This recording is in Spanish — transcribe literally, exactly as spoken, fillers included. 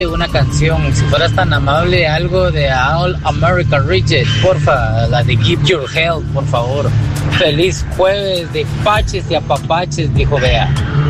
Una canción, si fueras tan amable, algo de All American Reject, porfa, la de Give Your Help, por favor. Feliz jueves de paches y apapaches, dijo Bea.